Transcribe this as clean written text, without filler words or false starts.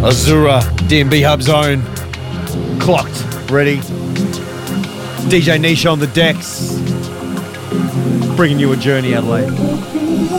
Azura, DMB Hub Zone. Clocked, ready. DJ Nisha on the decks. Bringing you a journey, Adelaide.